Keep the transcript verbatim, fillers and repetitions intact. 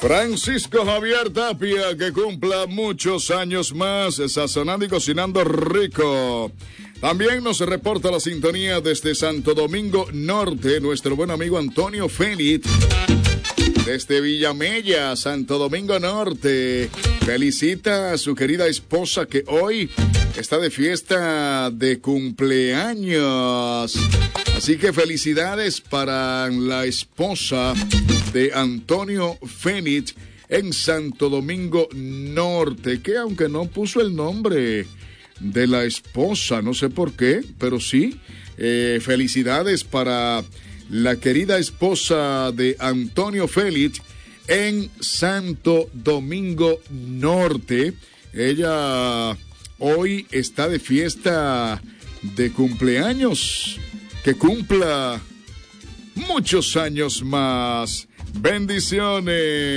Francisco Javier Tapia, que cumpla muchos años más, sazonando y cocinando rico. También nos reporta la sintonía desde Santo Domingo Norte, nuestro buen amigo Antonio Félix. Desde Villamella, Santo Domingo Norte, felicita a su querida esposa que hoy está de fiesta de cumpleaños. Así que felicidades para la esposa de Antonio Félix en Santo Domingo Norte, que aunque no puso el nombre de la esposa, no sé por qué, pero sí, eh, felicidades para la querida esposa de Antonio Félix en Santo Domingo Norte. Ella hoy está de fiesta de cumpleaños. Que cumpla muchos años más. Bendiciones.